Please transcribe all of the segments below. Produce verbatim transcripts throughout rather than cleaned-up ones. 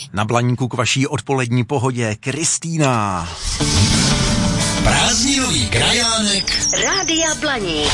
Na Blaníku k vaší odpolední pohodě Kristýna. Prázdninový krajánek Rádia Blaník.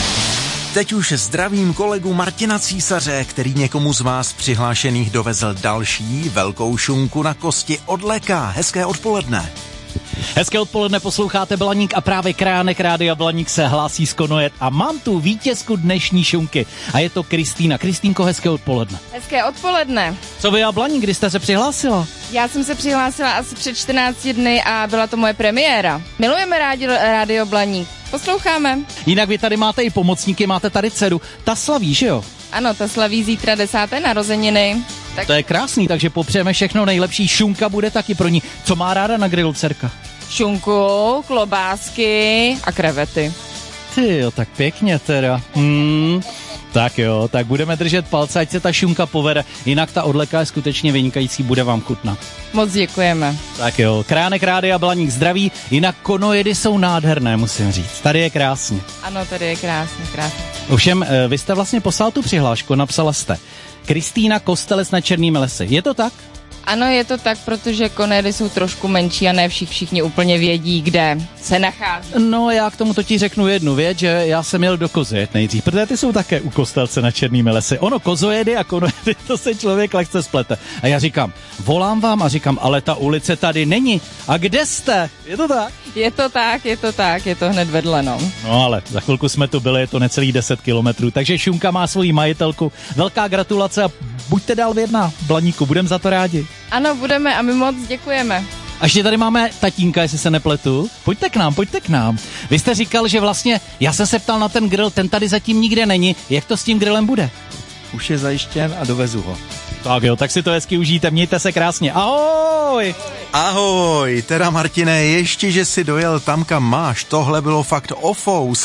Teď už zdravím kolegu Martina Císaře, který někomu z vás přihlášených dovezl další velkou šunku na kosti od Leka. Hezké odpoledne. Hezké odpoledne, posloucháte Blaník a právě krajánek Rádia Blaník se hlásí z Konojet a mám tu vítězku dnešní šunky a je to Kristýna. Kristýnko, hezké odpoledne. Hezké odpoledne. Co vy a Blaník, kdy jste se přihlásila? Já jsem se přihlásila asi před čtrnácti dny a byla to moje premiéra. Milujeme rádio, rádio Blaník. Posloucháme. Jinak vy tady máte i pomocníky, máte tady dceru. Ta slaví, že jo? Ano, ta slaví zítra desáté narozeniny. Tak... To je krásný, takže popřejeme všechno nejlepší. Šunka bude taky pro ní. Co má ráda na grilu dcerka? Šunku, klobásky a krevety. Ty jo, tak pěkně teda. Hmm. Tak jo, tak budeme držet palce, ať se ta šunka povede, jinak ta odleka je skutečně vynikající, bude vám chutnat. Moc děkujeme. Tak jo, Krajánek Rádia Blaník zdraví, jinak Konojedy jsou nádherné, musím říct. Tady je krásně. Ano, tady je krásně, krásně. Ovšem, vy jste vlastně poslal tu přihlášku, napsala jste Kristýna, Kostelec nad Černými lesy. Je to tak? Ano, je to tak, protože Konojedy jsou trošku menší a ne všichni, všichni úplně vědí, kde se nachází. No, já k tomu totiž řeknu jednu věc, že já jsem jel do Kozojed nejdřív, protože ty jsou také u Kostelce nad Černými lesy. Ono, Kozojedy a Konojedy, to se člověk lehce splete. A já říkám, volám vám a říkám, ale ta ulice tady není. A kde jste? Je to tak? Je to tak, je to tak, je to hned vedle, no. No ale za chvilku jsme tu byli, je to necelých deset kilometrů, takže šunka má svoji majitelku. Velká gratulace a buďte dál věrná, Blaníku, budem za to rádi. Ano, budeme a my moc děkujeme. A ještě tady máme tatínka, jestli se nepletu. Pojďte k nám, pojďte k nám. Vy jste říkal, že vlastně, já jsem se ptal na ten grill, ten tady zatím nikde není. Jak to s tím grillem bude? Už je zajištěn a dovezu ho. Tak jo, tak si to hezky užijte, mějte se krásně. Ahoj! Ahoj, teda Martine, ještě, že si dojel tam, kam máš, tohle bylo fakt ofous.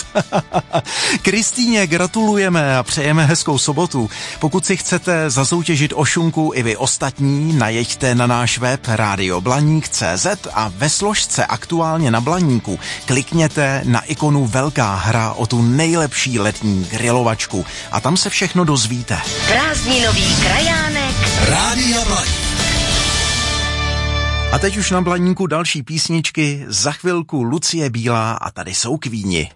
Kristýně gratulujeme a přejeme hezkou sobotu. Pokud si chcete zasoutěžit o šunku i vy ostatní, najeďte na náš web rádio blaník tečka cé zet a ve složce aktuálně na Blaníku klikněte na ikonu Velká hra o tu nejlepší letní grilovačku a tam se všechno dozvíte. Prázdninový krajánek Rádia Blaník. A teď už na Blaníku další písničky, za chvilku Lucie Bílá a tady jsou Kvíni.